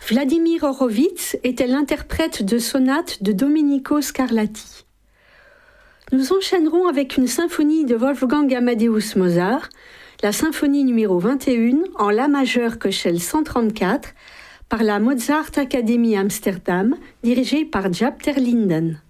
Vladimir Horowitz était l'interprète de sonates de Domenico Scarlatti. Nous enchaînerons avec une symphonie de Wolfgang Amadeus Mozart, la symphonie numéro 21 en La majeur Köchel 134 par la Mozart Academy Amsterdam dirigée par Jaap ter Linden.